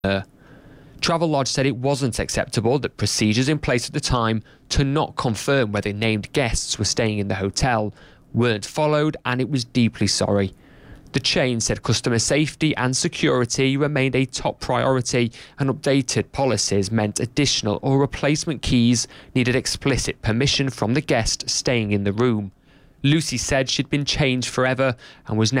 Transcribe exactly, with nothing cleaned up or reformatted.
Travelodge said it wasn't acceptable that procedures in place at the time to not confirm whether named guests were staying in the hotel weren't followed, and it was deeply sorry. The chain said customer safety and security remained a top priority, and updated policies meant additional or replacement keys needed explicit permission from the guest staying in the room. Lucy said she'd been changed forever and was now